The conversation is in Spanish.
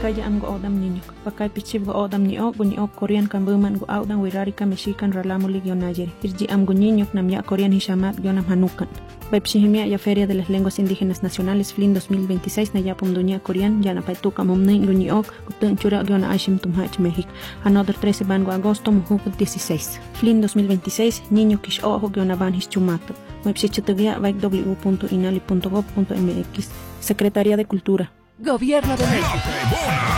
Kaya am go odam niño. Pakay pichib go odam ni o Korean kan buman go audan wirarika mexican ralamuli guionayer. Irji am go niño nam ya Korean hishamat guionam hanukan. Baipshihimia ya Feria de las Lenguas Indígenas Nacionales FLIN 2026 na yapum dunia Korean ya na paituka momnen guñiok kutun chura guiona ashim tumhach México. Another 13 bango agosto mujuk 16. FLIN 2026 niño kish ojo guiona van hischumato. Website www.inali.gov.mx. Secretaría de Cultura. Gobierno de México.